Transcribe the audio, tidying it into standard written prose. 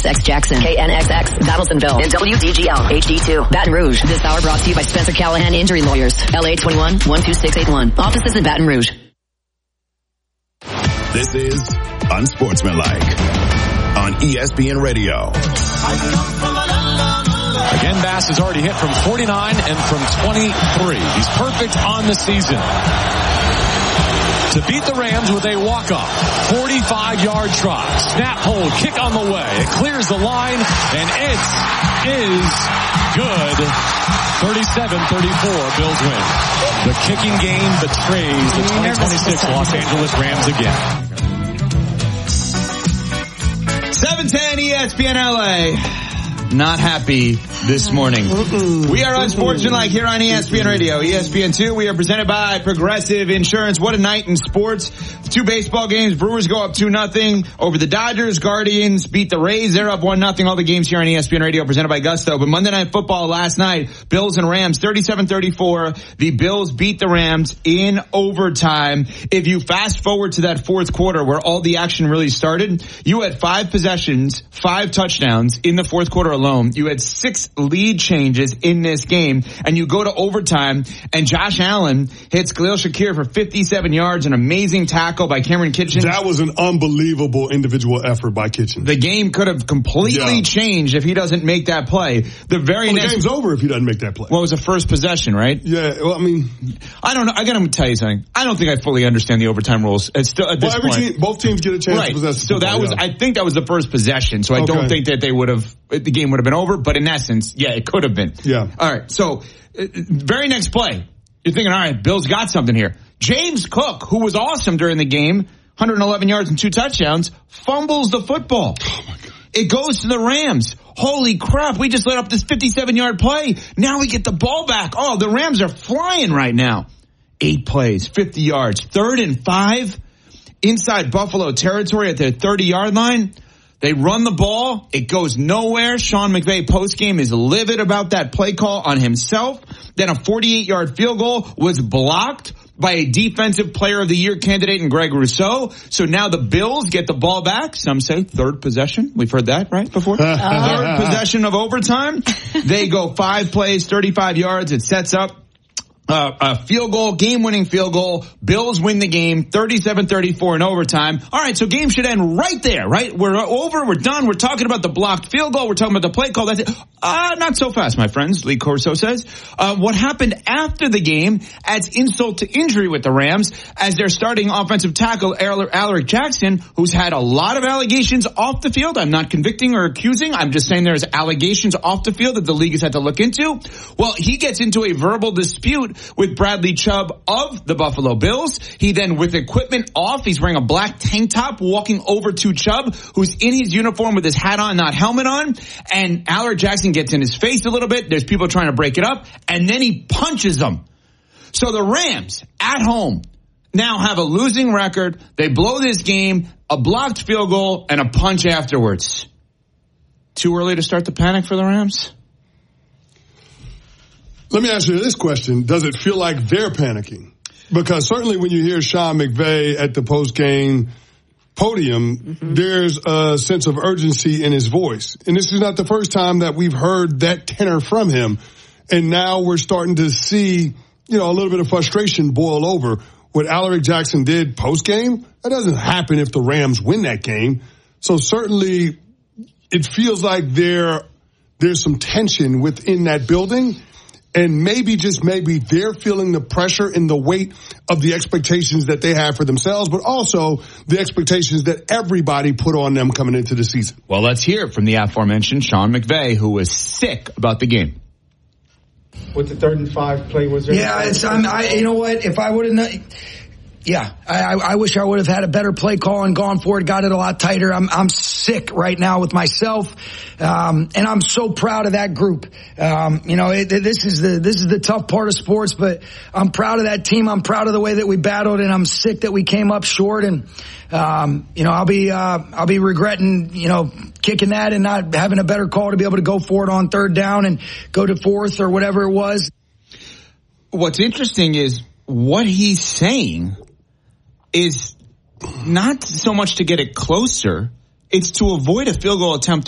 KNXX Jackson, KNXX Battlesonville, and WDGL HD2 Baton Rouge. This hour brought to you by Spencer Callahan Injury Lawyers, LA 21-12681. Offices in Baton Rouge. This is Unsportsmanlike on ESPN Radio. Again, Bass has already hit from 49 and from 23. He's perfect on the season. To beat the Rams with a walk-off 45-yard try. Snap, hold, kick on the way. It clears the line, and it is good. 37-34, Bills win. The kicking game betrays the 2026 Los Angeles Rams again. 710 ESPN LA. Not happy this morning. We are Unsportsmanlike here on ESPN Radio. ESPN2, we are presented by Progressive Insurance. What a night in sports. 2 baseball games. Brewers go up 2-0 over the Dodgers. Guardians beat the Rays. They're up 1-0. All the games here on ESPN Radio presented by Gusto. But Monday Night Football last night, Bills and Rams, 37-34. The Bills beat the Rams in overtime. If you fast forward to that fourth quarter where all the action really started, you had 5 possessions, 5 touchdowns in the fourth quarter alone. You had 6 lead changes in this game, and you go to overtime, and Josh Allen hits Khalil Shakir for 57 yards, an amazing tackle by Cameron Kitchens. That was an unbelievable individual effort by Kitchens. The game could have completely changed if he doesn't make that play. The game's over if he doesn't make that play. Well, it was the first possession, right? Yeah, well, I mean, I don't know. I gotta tell you something. I don't think I fully understand the overtime rules. It's still at this point. Both teams get a chance to possess. So that was, I think that was the first possession. So I don't think that the game would have been over. But in essence, yeah, it could have been. Yeah. All right. So very next play, you're thinking, all right, Bill's got something here. James Cook, who was awesome during the game, 111 yards and 2 touchdowns, fumbles the football. Oh my God. It goes to the Rams. Holy crap, we just let up this 57-yard play. Now we get the ball back. Oh, the Rams are flying right now. 8 plays, 50 yards, 3rd and 5 inside Buffalo territory at their 30-yard line. They run the ball. It goes nowhere. Sean McVay postgame is livid about that play call on himself. Then a 48-yard field goal was blocked by a defensive player of the year candidate in Greg Rousseau. So now the Bills get the ball back. Some say 3rd possession. We've heard that, right, before? 3rd possession of overtime. They go 5 plays, 35 yards. It sets up a field goal, game-winning field goal. Bills win the game, 37-34 in overtime. All right, so game should end right there, right? We're over, we're done. We're talking about the blocked field goal. We're talking about the play call. That's it. Not so fast, my friends, Lee Corso says. What happened after the game adds insult to injury with the Rams as their starting offensive tackle, Alaric Jackson, who's had a lot of allegations off the field. I'm not convicting or accusing. I'm just saying there's allegations off the field that the league has had to look into. Well, he gets into a verbal dispute with Bradley Chubb of the Buffalo Bills. He then, with equipment off, he's wearing a black tank top, walking over to Chubb, who's in his uniform with his hat on, not helmet on. And Alaric Jackson gets in his face a little bit. There's people trying to break it up. And then he punches them. So the Rams, at home, now have a losing record. They blow this game, a blocked field goal, and a punch afterwards. Too early to start the panic for the Rams? Let me ask you this question. Does it feel like they're panicking? Because certainly when you hear Sean McVay at the post-game podium, there's a sense of urgency in his voice. And this is not the first time that we've heard that tenor from him. And now we're starting to see, a little bit of frustration boil over. What Alaric Jackson did post-game, that doesn't happen if the Rams win that game. So certainly it feels like there's some tension within that building. And maybe, just maybe, they're feeling the pressure and the weight of the expectations that they have for themselves, but also the expectations that everybody put on them coming into the season. Well, let's hear from the aforementioned Sean McVay, who was sick about the game. With the 3rd and 5 play, was there? Yeah, you know what? If I would have known... Yeah, I wish I would have had a better play call and gone for it, got it a lot tighter. I'm sick right now with myself, and I'm so proud of that group. This is the tough part of sports, but I'm proud of that team. I'm proud of the way that we battled, and I'm sick that we came up short. And I'll be regretting kicking that and not having a better call to be able to go for it on 3rd down and go to 4th or whatever it was. What's interesting is what he's saying is not so much to get it closer, it's to avoid a field goal attempt